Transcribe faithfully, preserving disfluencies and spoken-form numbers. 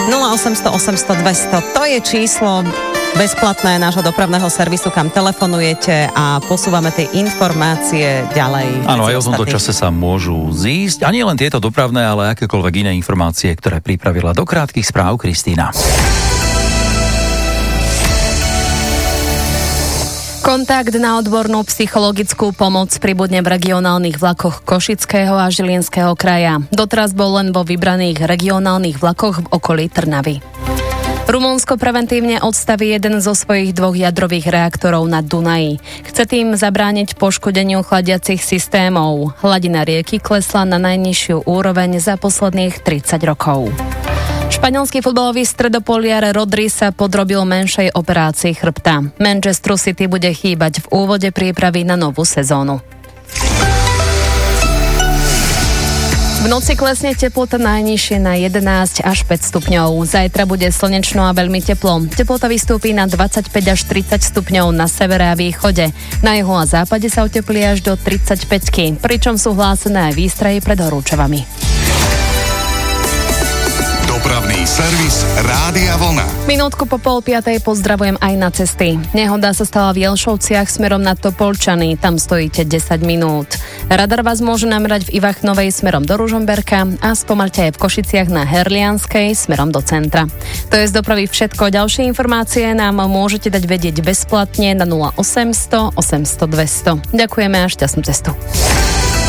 nula osemsto osemsto dvesto, to je číslo bezplatné nášho dopravného servisu, kam telefonujete a posúvame tie informácie ďalej. Áno, aj o tomto čase sa môžu zísť. A nie len tieto dopravné, ale akékoľvek iné informácie, ktoré pripravila do krátkych správ Kristína. Kontakt na odbornú psychologickú pomoc pribudne v regionálnych vlakoch Košického a Žilinského kraja. Doteraz bol len vo vybraných regionálnych vlakoch v okolí Trnavy. Rumunsko preventívne odstaví jeden zo svojich dvoch jadrových reaktorov na Dunaji. Chce tým zabrániť poškodeniu chladiacich systémov. Hladina rieky klesla na najnižšiu úroveň za posledných tridsať rokov. Španielský futbalový stredopoliar Rodri sa podrobil menšej operácii chrbta. Manchesteru City bude chýbať v úvode prípravy na novú sezónu. V noci klesne teplota najnižšie na jedenásť až päť stupňov. Zajtra bude slnečno a veľmi teplo. Teplota vystúpi na dvadsaťpäť až tridsať stupňov na severe a východe. Na juhu a západe sa oteplí až do tridsaťpäťky, pričom sú hlásené aj výstrahy pred horúčavami. Dopravný servis Rádia Vlna. Minútku po pol piatej pozdravujem aj na cesty. Nehoda sa stala v Jelšovciach smerom na Topolčany. Tam stojíte desať minút. Radar vás môže namerať v Ivachnovej smerom do Ružomberka a spomalte aj v Košiciach na Herlianskej smerom do centra. To je z dopravy všetko. Ďalšie informácie nám môžete dať vedieť bezplatne na nula osemsto osemsto dvesto. Ďakujeme a šťastnú cestu.